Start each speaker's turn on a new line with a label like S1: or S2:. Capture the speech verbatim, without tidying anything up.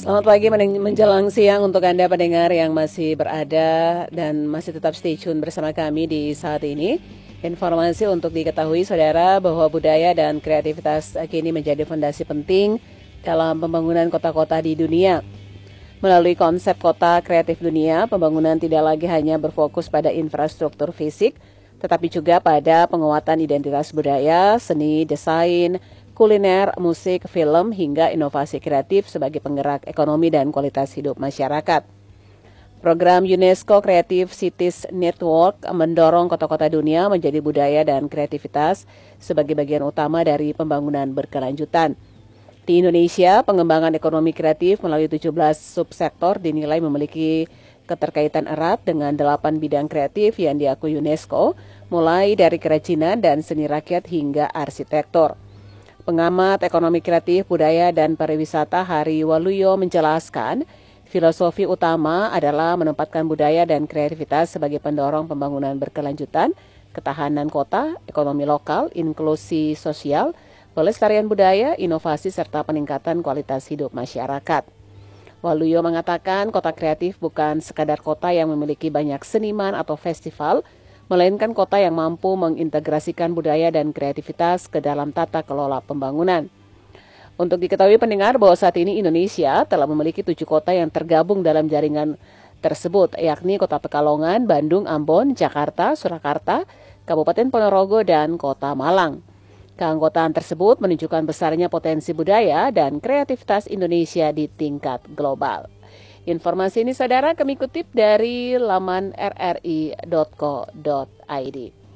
S1: Selamat pagi menjelang siang untuk Anda pendengar yang masih berada dan masih tetap stay tune bersama kami di saat ini. Informasi untuk diketahui saudara bahwa budaya dan kreativitas kini menjadi fondasi penting dalam pembangunan kota-kota di dunia. Melalui konsep kota kreatif dunia, pembangunan tidak lagi hanya berfokus pada infrastruktur fisik, tetapi juga pada penguatan identitas budaya, seni, desain, kuliner, musik, film, hingga inovasi kreatif sebagai penggerak ekonomi dan kualitas hidup masyarakat. Program UNESCO Creative Cities Network mendorong kota-kota dunia menjadi budaya dan kreativitas sebagai bagian utama dari pembangunan berkelanjutan. Di Indonesia, pengembangan ekonomi kreatif melalui tujuh belas subsektor dinilai memiliki keterkaitan erat dengan delapan bidang kreatif yang diakui UNESCO, mulai dari kerajinan dan seni rakyat hingga arsitektur. Pengamat ekonomi kreatif, budaya, dan pariwisata Hari Waluyo menjelaskan, filosofi utama adalah menempatkan budaya dan kreativitas sebagai pendorong pembangunan berkelanjutan, ketahanan kota, ekonomi lokal, inklusi sosial, pelestarian budaya, inovasi, serta peningkatan kualitas hidup masyarakat. Waluyo mengatakan kota kreatif bukan sekadar kota yang memiliki banyak seniman atau festival, melainkan kota yang mampu mengintegrasikan budaya dan kreativitas ke dalam tata kelola pembangunan. Untuk diketahui pendengar bahwa saat ini Indonesia telah memiliki tujuh kota yang tergabung dalam jaringan tersebut, yakni Kota Pekalongan, Bandung, Ambon, Jakarta, Surakarta, Kabupaten Ponorogo, dan Kota Malang. Keanggotaan tersebut menunjukkan besarnya potensi budaya dan kreativitas Indonesia di tingkat global. Informasi ini saudara kami kutip dari laman r r i dot co dot i d.